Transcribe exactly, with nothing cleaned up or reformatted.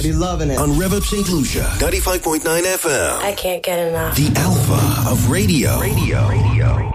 be loving it. On Rev Up Saint Lucia, ninety-five point nine F M. I can't get enough. The alpha of radio. Radio. Radio.